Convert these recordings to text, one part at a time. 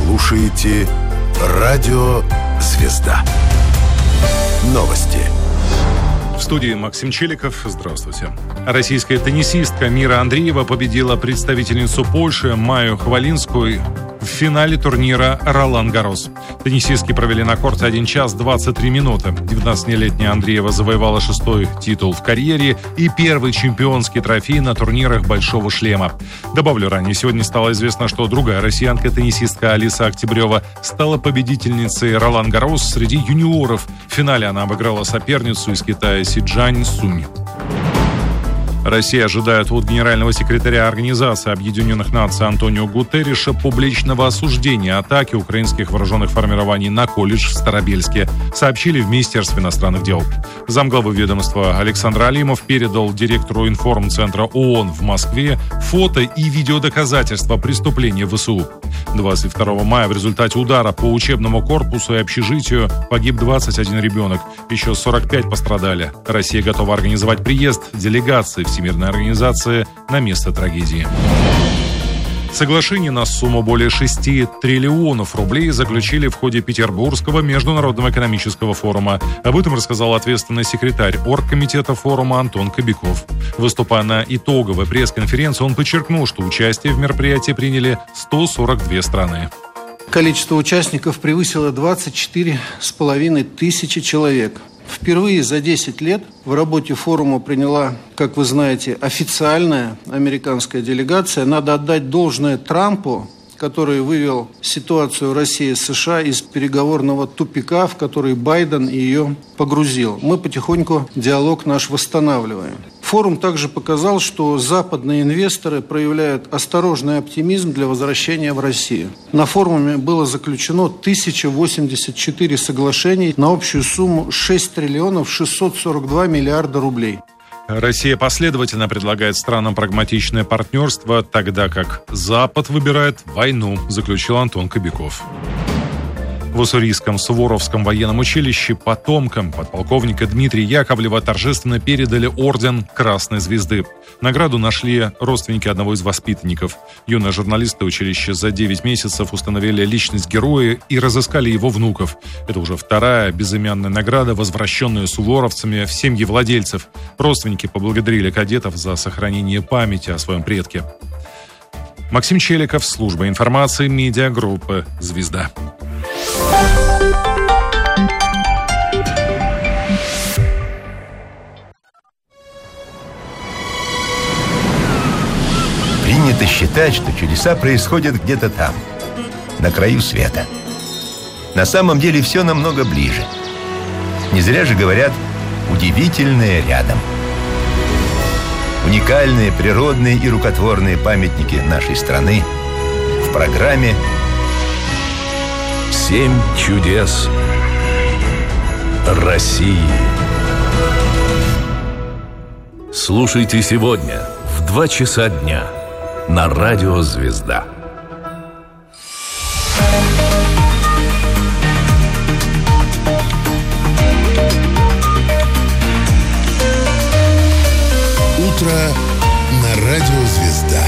слушаете Радио «Звезда». Новости. В студии Максим Челиков. Здравствуйте. Российская теннисистка Мира Андреева победила представительницу Польши Майю Хвалинскую в финале турнира «Ролан-Гаррос». Теннисистки провели на корте 1 час 23 минуты. 19-летняя Андреева завоевала 6-й титул в карьере и первый чемпионский трофей на турнирах «Большого шлема». Добавлю, ранее сегодня стало известно, что другая россиянка-теннисистка Алиса Октябрева стала победительницей «Ролан-Гаррос» среди юниоров. В финале она обыграла соперницу из Китая Сиджань Сунь. Россия ожидает от генерального секретаря Организации Объединенных Наций Антонио Гутерриша публичного осуждения атаки украинских вооруженных формирований на колледж в Старобельске, сообщили в Министерстве иностранных дел. Замглавы ведомства Александр Алимов передал директору информцентра ООН в Москве фото и видеодоказательства преступления ВСУ. 22 мая в результате удара по учебному корпусу и общежитию погиб 21 ребенок. Еще 45 пострадали. Россия готова организовать приезд делегации Всемирной организации на место трагедии. Соглашение на сумму более 6 триллионов рублей заключили в ходе Петербургского международного экономического форума. Об этом рассказал ответственный секретарь оргкомитета форума Антон Кобяков. Выступая на итоговой пресс-конференции, он подчеркнул, что участие в мероприятии приняли 142 страны. Количество участников превысило 24,5 тысячи человек. Впервые за 10 лет в работе форума приняла, как вы знаете, официальная американская делегация. Надо отдать должное Трампу, который вывел ситуацию России и США из переговорного тупика, в который Байден ее погрузил. Мы потихоньку диалог наш восстанавливаем. Форум также показал, что западные инвесторы проявляют осторожный оптимизм для возвращения в Россию. На форуме было заключено 1084 соглашений на общую сумму 6 триллионов 642 миллиарда рублей. Россия последовательно предлагает странам прагматичное партнерство, тогда как Запад выбирает войну, заключил Антон Кобяков. В Уссурийском Суворовском военном училище потомкам подполковника Дмитрия Яковлева торжественно передали орден Красной Звезды. Награду нашли родственники одного из воспитанников. Юные журналисты училища за 9 месяцев установили личность героя и разыскали его внуков. Это уже вторая безымянная награда, возвращенная суворовцами в семьи владельцев. Родственники поблагодарили кадетов за сохранение памяти о своем предке. Максим Челиков, служба информации, медиагруппы «Звезда». Принято считать, что чудеса происходят где-то там, на краю света. На самом деле все намного ближе. Не зря же говорят «удивительное рядом». Уникальные природные и рукотворные памятники нашей страны в программе «7 чудес России». Слушайте сегодня в 2 часа дня на Радио «Звезда». Утро на Радио «Звезда».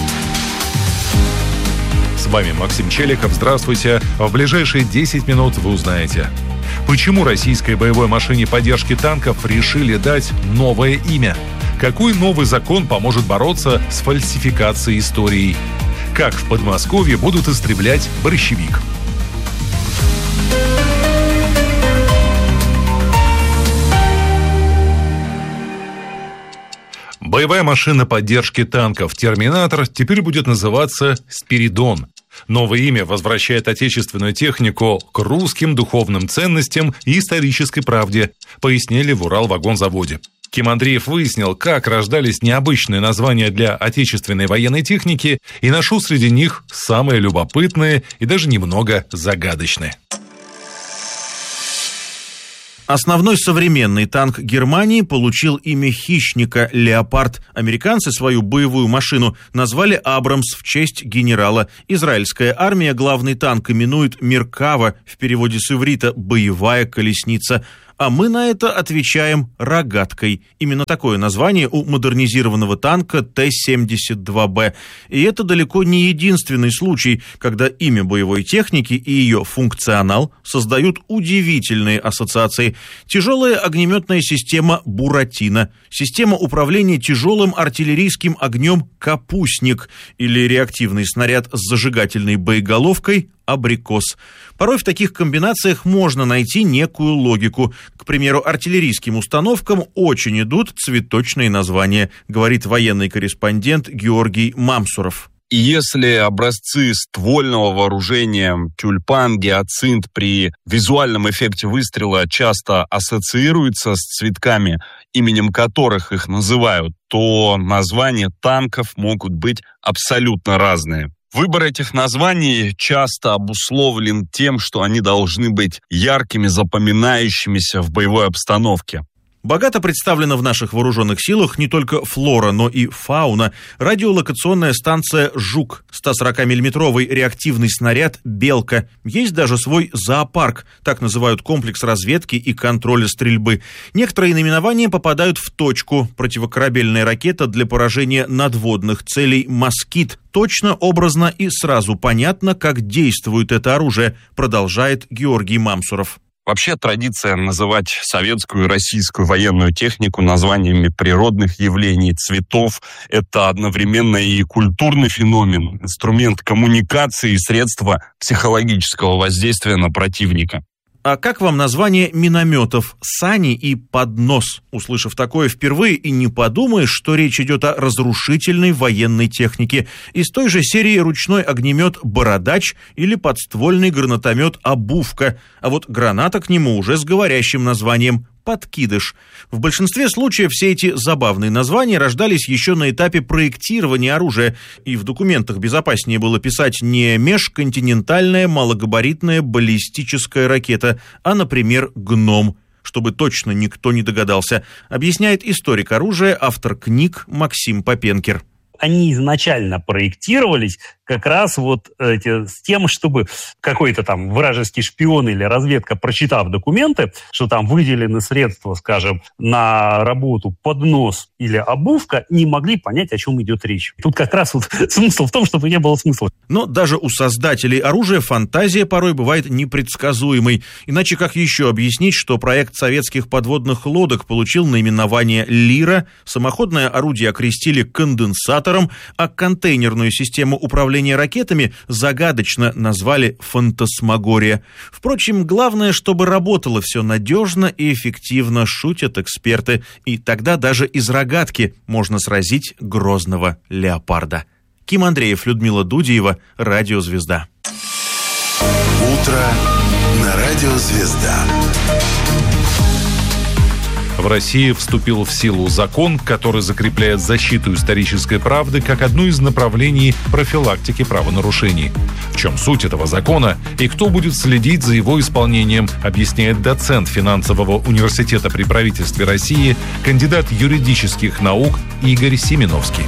С вами Максим Челиков. Здравствуйте. В ближайшие 10 минут вы узнаете, почему российской боевой машине поддержки танков решили дать новое имя, какой новый закон поможет бороться с фальсификацией истории, как в Подмосковье будут истреблять борщевик. Боевая машина поддержки танков «Терминатор» теперь будет называться «Спиридон». Новое имя возвращает отечественную технику к русским духовным ценностям и исторической правде, пояснили в Уралвагонзаводе. Ким Андреев выяснил, как рождались необычные названия для отечественной военной техники, и нашел среди них самые любопытные и даже немного загадочные. Основной современный танк Германии получил имя хищника «Леопард». Американцы свою боевую машину назвали «Абрамс» в честь генерала. Израильская армия главный танк именует «Меркава», в переводе с иврита «боевая колесница». А мы на это отвечаем рогаткой. Именно такое название у модернизированного танка Т-72Б. И это далеко не единственный случай, когда имя боевой техники и ее функционал создают удивительные ассоциации. Тяжелая огнеметная система «Буратино», система управления тяжелым артиллерийским огнем «Капустник» или реактивный снаряд с зажигательной боеголовкой «Абрикос». Порой в таких комбинациях можно найти некую логику. К примеру, артиллерийским установкам очень идут цветочные названия, говорит военный корреспондент Георгий Мамсуров. И если образцы ствольного вооружения тюльпан, гиацинт при визуальном эффекте выстрела часто ассоциируются с цветками, именем которых их называют, то названия танков могут быть абсолютно разные. Выбор этих названий часто обусловлен тем, что они должны быть яркими, запоминающимися в боевой обстановке. Богато представлена в наших вооруженных силах не только флора, но и фауна. Радиолокационная станция «Жук», 140-миллиметровый реактивный снаряд «Белка». Есть даже свой зоопарк, так называют комплекс разведки и контроля стрельбы. Некоторые наименования попадают в точку. Противокорабельная ракета для поражения надводных целей «Москит». Точно, образно и сразу понятно, как действует это оружие, продолжает Георгий Мамсуров. Вообще традиция называть советскую и российскую военную технику названиями природных явлений, цветов – это одновременно и культурный феномен, инструмент коммуникации и средство психологического воздействия на противника. А как вам название минометов «Сани» и «Поднос»? Услышав такое впервые, и не подумаешь, что речь идет о разрушительной военной технике. Из той же серии ручной огнемет «Бородач» или подствольный гранатомет «Обувка». А вот граната к нему уже с говорящим названием «Подкидыш». В большинстве случаев все эти забавные названия рождались еще на этапе проектирования оружия, и в документах безопаснее было писать не межконтинентальная малогабаритная баллистическая ракета, а, например, «Гном», чтобы точно никто не догадался, объясняет историк оружия, автор книг Максим Попенкер. Они изначально проектировались как раз с тем, чтобы какой-то там вражеский шпион или разведка, прочитав документы, что там выделены средства, скажем, на работу «Поднос» или «Обувка», не могли понять, о чем идет речь. Тут как раз смысл в том, чтобы не было смысла. Но даже у создателей оружия фантазия порой бывает непредсказуемой. Иначе как еще объяснить, что проект советских подводных лодок получил наименование «Лира», самоходное орудие окрестили конденсатором, а контейнерную систему управления ракетами загадочно назвали «Фантасмагория». Впрочем, главное, чтобы работало все надежно и эффективно, шутят эксперты. И тогда даже из рогатки можно сразить грозного леопарда. Ким Андреев, Людмила Дудиева, Радиозвезда. Утро на Радиозвезда. В России вступил в силу закон, который закрепляет защиту исторической правды как одно из направлений профилактики правонарушений. В чем суть этого закона и кто будет следить за его исполнением, объясняет доцент финансового университета при правительстве России, кандидат юридических наук Игорь Семеновский.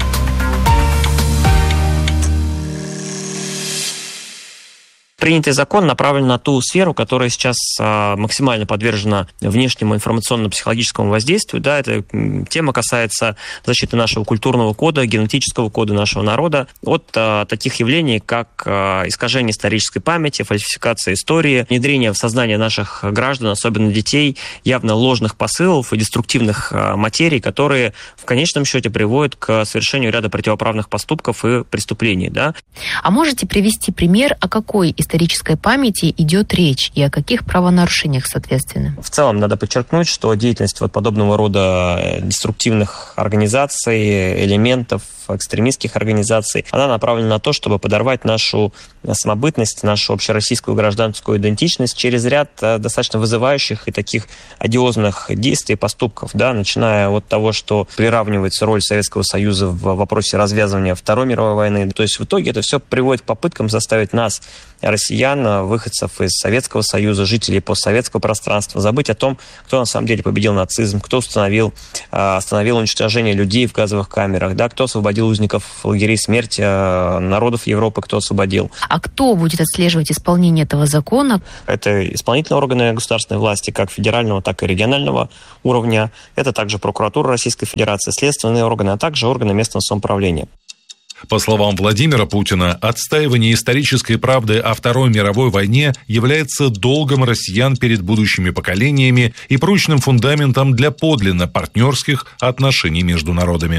Принятый закон направлен на ту сферу, которая сейчас максимально подвержена внешнему информационно-психологическому воздействию. Да, эта тема касается защиты нашего культурного кода, генетического кода нашего народа от таких явлений, как искажение исторической памяти, фальсификация истории, внедрение в сознание наших граждан, особенно детей, явно ложных посылов и деструктивных материй, которые в конечном счете приводят к совершению ряда противоправных поступков и преступлений. Да. А можете привести пример, о какой исторической памяти идет речь и о каких правонарушениях, соответственно? В целом надо подчеркнуть, что деятельность подобного рода деструктивных организаций, элементов, экстремистских организаций, она направлена на то, чтобы подорвать нашу самобытность, нашу общероссийскую гражданскую идентичность через ряд достаточно вызывающих и таких одиозных действий и поступков, да, начиная от того, что приравнивается роль Советского Союза в вопросе развязывания Второй мировой войны. То есть в итоге это все приводит к попыткам заставить нас, россиян, выходцев из Советского Союза, жителей постсоветского пространства, забыть о том, кто на самом деле победил нацизм, кто остановил уничтожение людей в газовых камерах, да, кто освободил освободил узников лагерей смерти, народов Европы кто освободил. А кто будет отслеживать исполнение этого закона? Это исполнительные органы государственной власти, как федерального, так и регионального уровня. Это также прокуратура Российской Федерации, следственные органы, а также органы местного самоуправления. По словам Владимира Путина, отстаивание исторической правды о Второй мировой войне является долгом россиян перед будущими поколениями и прочным фундаментом для подлинно партнерских отношений между народами.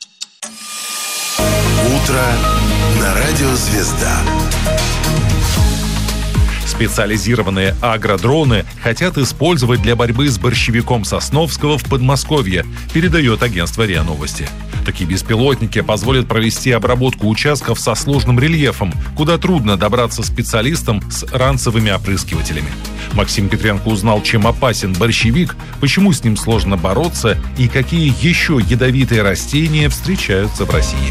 Утро на радио «Звезда». Специализированные агродроны хотят использовать для борьбы с борщевиком Сосновского в Подмосковье, передает агентство РИА Новости. Такие беспилотники позволят провести обработку участков со сложным рельефом, куда трудно добраться специалистам с ранцевыми опрыскивателями. Максим Петренко узнал, чем опасен борщевик, почему с ним сложно бороться и какие еще ядовитые растения встречаются в России.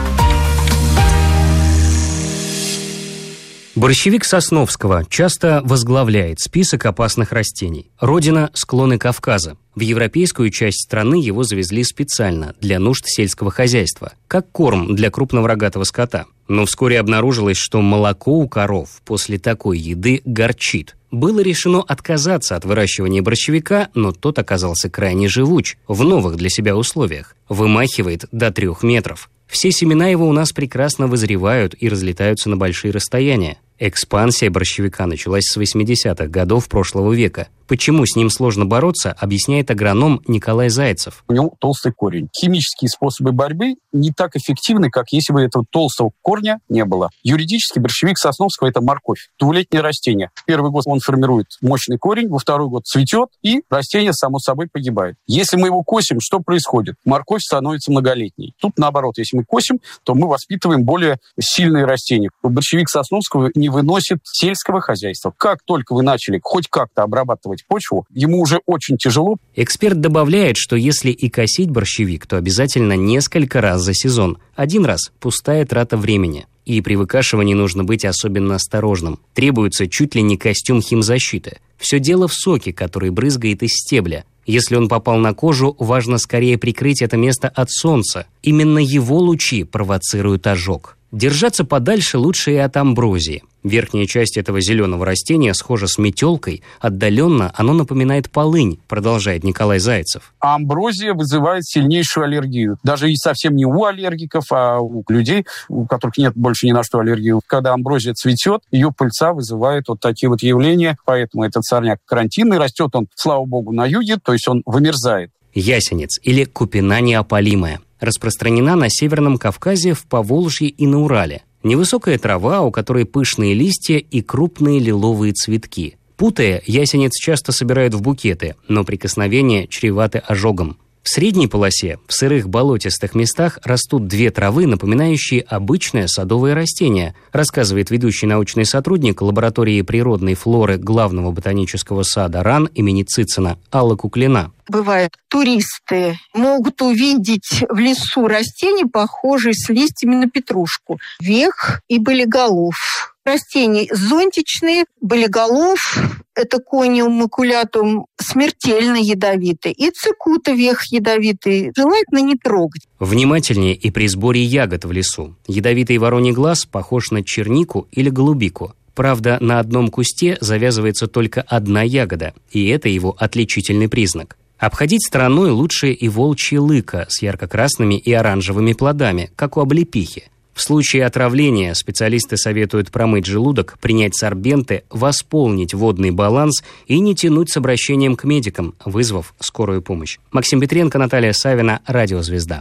Борщевик Сосновского часто возглавляет список опасных растений. Родина – склоны Кавказа. В европейскую часть страны его завезли специально для нужд сельского хозяйства, как корм для крупного рогатого скота. Но вскоре обнаружилось, что молоко у коров после такой еды горчит. Было решено отказаться от выращивания борщевика, но тот оказался крайне живуч в новых для себя условиях. Вымахивает до 3 метров. Все семена его у нас прекрасно вызревают и разлетаются на большие расстояния. Экспансия борщевика началась с 80-х годов прошлого века. Почему с ним сложно бороться, объясняет агроном Николай Зайцев. У него толстый корень. Химические способы борьбы не так эффективны, как если бы этого толстого корня не было. Юридически борщевик Сосновского – это морковь. Двулетнее растение. В первый год он формирует мощный корень, во второй год цветет, и растение само собой погибает. Если мы его косим, что происходит? Морковь становится многолетней. Тут наоборот, если мы косим, то мы воспитываем более сильные растения. Борщевик Сосновского не выносит сельского хозяйства. Как только вы начали хоть как-то обрабатывать почву, ему уже очень тяжело. Эксперт добавляет, что если и косить борщевик, то обязательно несколько раз за сезон. Один раз – пустая трата времени. И при выкашивании нужно быть особенно осторожным. Требуется чуть ли не костюм химзащиты. Все дело в соке, который брызгает из стебля. Если он попал на кожу, важно скорее прикрыть это место от солнца. Именно его лучи провоцируют ожог. Держаться подальше лучше и от амброзии. Верхняя часть этого зеленого растения схожа с метелкой. Отдаленно оно напоминает полынь, продолжает Николай Зайцев. А амброзия вызывает сильнейшую аллергию. Даже и совсем не у аллергиков, а у людей, у которых нет больше ни на что аллергии. Когда амброзия цветет, ее пыльца вызывает вот такие вот явления. Поэтому этот сорняк карантинный. Растет он, слава богу, на юге, то есть он вымерзает. Ясенец или купина неопалимая. Распространена на Северном Кавказе, в Поволжье и на Урале. Невысокая трава, у которой пышные листья и крупные лиловые цветки. Путая, ясенец часто собирают в букеты, но прикосновения чреваты ожогом. В средней полосе, в сырых болотистых местах, растут 2 травы, напоминающие обычное садовое растение, рассказывает ведущий научный сотрудник лаборатории природной флоры главного ботанического сада РАН имени Цицина Алла Куклина. Бывает, туристы могут увидеть в лесу растения, похожие с листьями на петрушку. Вех и болиголов. Растения зонтичные, болиголов, это кониум макулятум, смертельно ядовитый. И цикута вех ядовитый, желательно не трогать. Внимательнее и при сборе ягод в лесу. Ядовитый вороний глаз похож на чернику или голубику. Правда, на одном кусте завязывается только одна ягода, и это его отличительный признак. Обходить стороной лучше и волчья лыка с ярко-красными и оранжевыми плодами, как у облепихи. В случае отравления специалисты советуют промыть желудок, принять сорбенты, восполнить водный баланс и не тянуть с обращением к медикам, вызвав скорую помощь. Максим Петренко, Наталья Савина, Радио «Звезда».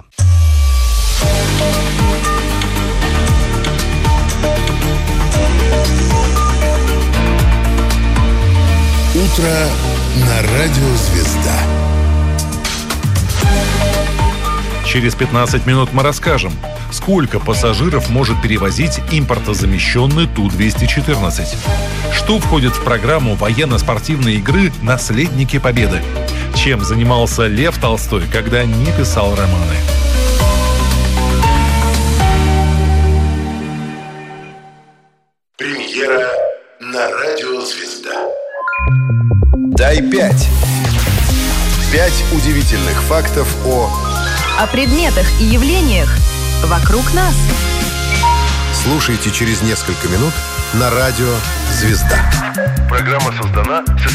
Утро на радио «Звезда». Через 15 минут мы расскажем, сколько пассажиров может перевозить импортозамещенный Ту-214. Что входит в программу военно-спортивной игры «Наследники Победы». Чем занимался Лев Толстой, когда не писал романы. Премьера на радио «Звезда». Дай 5. 5 удивительных фактов о предметах и явлениях, вокруг нас. Слушайте через несколько минут на радио «Звезда». Программа создана с